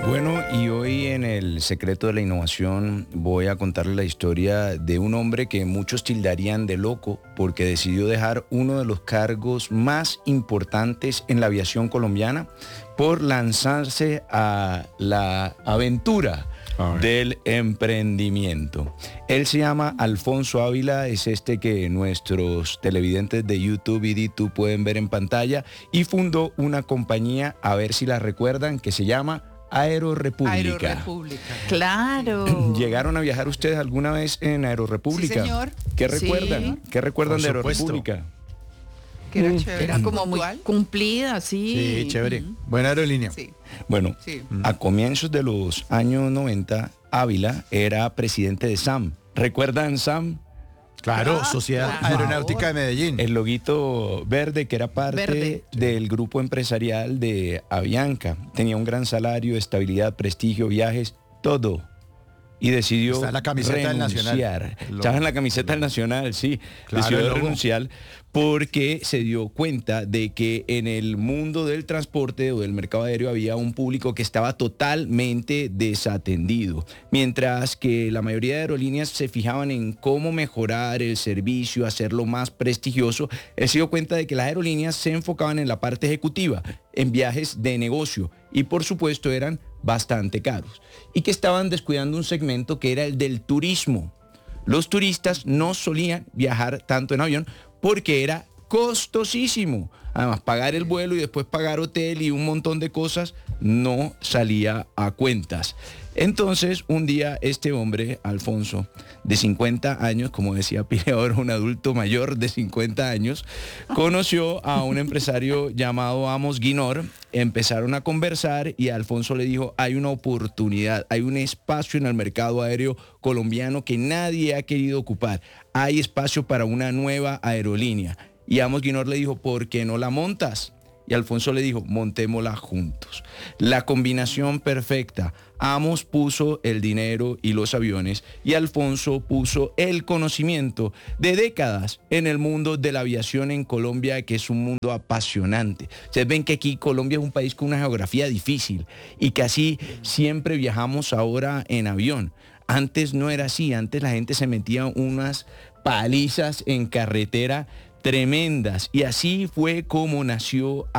Bueno, y hoy en El Secreto de la Innovación voy a contarles la historia de un hombre que muchos tildarían de loco porque decidió dejar uno de los cargos más importantes en la aviación colombiana por lanzarse a la aventura del emprendimiento. Él se llama Alfonso Ávila, es este que nuestros televidentes de YouTube y DTube pueden ver en pantalla, y fundó una compañía, a ver si la recuerdan, que se llama Aerorepública. Aerorepública. Claro. ¿Llegaron a viajar ustedes alguna vez en Aerorepública? Sí, señor. ¿Qué recuerdan? Sí. ¿Qué recuerdan Por de supuesto. Aerorepública? Que era chévere. Era como muy puntual. cumplida, sí. Sí, chévere. Buena aerolínea. Sí, Bueno, sí. a comienzos de los años 90, Ávila era presidente de SAM. ¿Recuerdan SAM? Claro, Ah, Sociedad por Aeronáutica de Medellín. El loguito verde, que era parte Verde. del grupo empresarial de Avianca. Tenía un gran salario, estabilidad, prestigio, viajes, todo. Y decidió Está en la camiseta del Nacional. renunciar. El logo. Estaba en la camiseta del Nacional, sí. Claro, el decidió logo. renunciar porque se dio cuenta de que en el mundo del transporte o del mercado aéreo había un público que estaba totalmente desatendido. Mientras que la mayoría de aerolíneas se fijaban en cómo mejorar el servicio, hacerlo más prestigioso, él se dio cuenta de que las aerolíneas se enfocaban en la parte ejecutiva, en viajes de negocio, y por supuesto eran bastante caros, y que estaban descuidando un segmento que era el del turismo. Los turistas no solían viajar tanto en avión porque era costosísimo. Además, pagar el vuelo y después pagar hotel y un montón de cosas no salía a cuentas. Entonces, un día este hombre, Alfonso, de 50 años, como decía Pile ahora, un adulto mayor de 50 años, conoció a un empresario llamado Amos Guinor, empezaron a conversar y Alfonso le dijo, hay una oportunidad, hay un espacio en el mercado aéreo colombiano que nadie ha querido ocupar, hay espacio para una nueva aerolínea. Y Amos Guinor le dijo, ¿por qué no la montas? Y Alfonso le dijo, montémosla juntos. La combinación perfecta. Amos puso el dinero y los aviones y Alfonso puso el conocimiento de décadas en el mundo de la aviación en Colombia, que es un mundo apasionante. Ustedes ven que aquí Colombia es un país con una geografía difícil y que así siempre viajamos ahora en avión. Antes no era así, antes la gente se metía unas palizas en carretera tremendas y así fue como nació